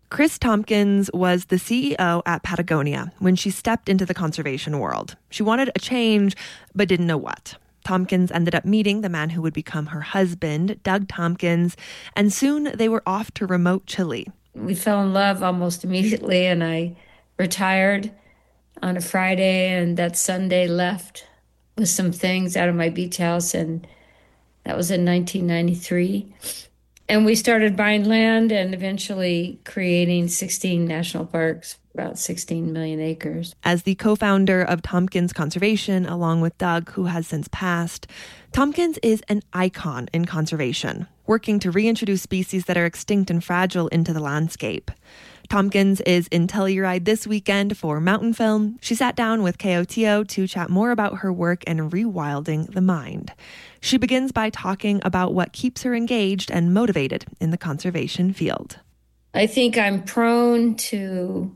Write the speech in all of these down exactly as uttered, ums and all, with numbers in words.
Chris Tompkins was the C E O at Patagonia when she stepped into the conservation world. She wanted a change, but didn't know what. Tompkins ended up meeting the man who would become her husband, Doug Tompkins, and soon they were off to remote Chile. We fell in love almost immediately, and I retired on a Friday, and that Sunday left with some things out of my beach house, and that was in nineteen ninety-three. And we started buying land and eventually creating sixteen national parks, about sixteen million acres. As the co-founder of Tompkins Conservation, along with Doug, who has since passed, Tompkins is an icon in conservation, working to reintroduce species that are extinct and fragile into the landscape. Tompkins is in Telluride this weekend for Mountain Film. She sat down with K O T O to chat more about her work in rewilding the mind. She begins by talking about what keeps her engaged and motivated in the conservation field. I think I'm prone to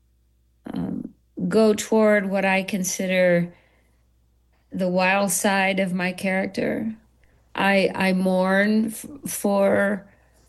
um, go toward what I consider the wild side of my character. I, I mourn f- for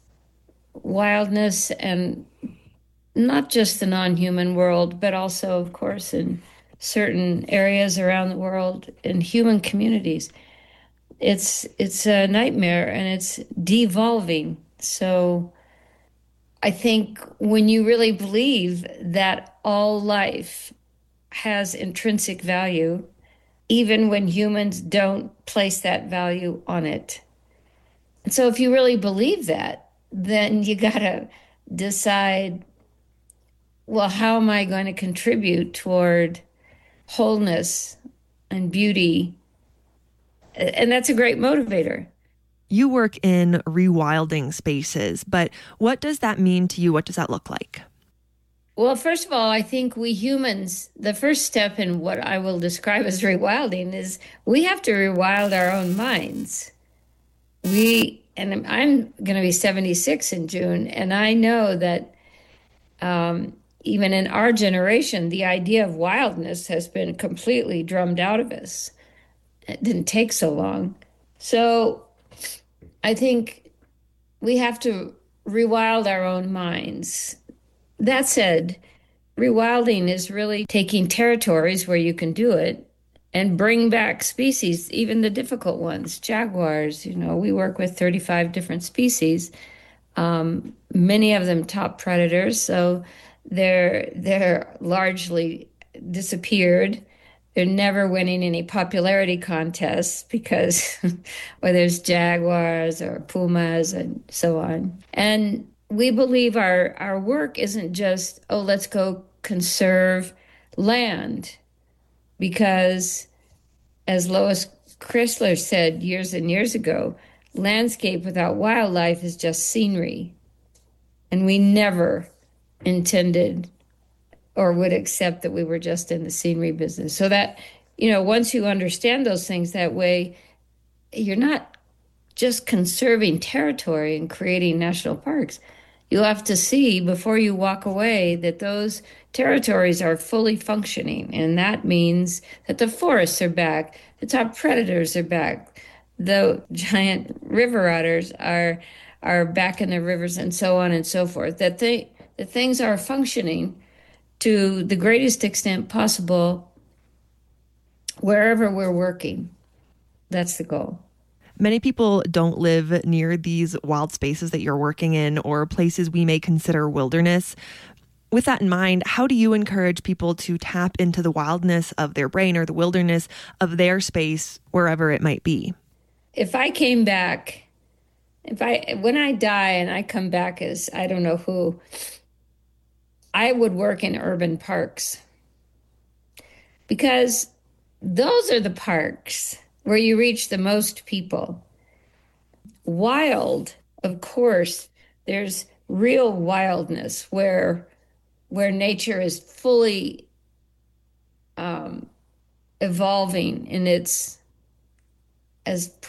wildness, and not just the non-human world, but also, of course, in certain areas around the world, in human communities. It's it's a nightmare, and it's devolving. So I think when you really believe that all life has intrinsic value, even when humans don't place that value on it. And so if you really believe that, then you got to decide, well, how am I going to contribute toward wholeness and beauty? And that's a great motivator. You work in rewilding spaces, but what does that mean to you? What does that look like? Well, first of all, I think we humans, the first step in what I will describe as rewilding is we have to rewild our own minds. We, and I'm going to be seventy-six in June, and I know that um, even in our generation, the idea of wildness has been completely drummed out of us. It didn't take so long. So I think we have to rewild our own minds. That said, rewilding is really taking territories where you can do it and bring back species, even the difficult ones. Jaguars, you know, we work with thirty-five different species, um, many of them top predators, so they're they're largely disappeared. They're never winning any popularity contests because whether it's jaguars or pumas and so on. And we believe our, our work isn't just, oh, let's go conserve land, because as Lois Chrysler said years and years ago, landscape without wildlife is just scenery. And we never intended or would accept that we were just in the scenery business. So that, you know, once you understand those things that way, you're not just conserving territory and creating national parks. You have to see before you walk away that those territories are fully functioning. And that means that the forests are back, the top predators are back, the giant river otters are are back in the rivers, and so on and so forth. That they that things are functioning to the greatest extent possible wherever we're working. That's the goal. Many people don't live near these wild spaces that you're working in or places we may consider wilderness. With that in mind, how do you encourage people to tap into the wildness of their brain or the wilderness of their space, wherever it might be? If I came back, if I, when I die and I come back as I don't know who, I would work in urban parks, because those are the parks where you reach the most people. Wild, of course, there's real wildness where where nature is fully um, evolving in its as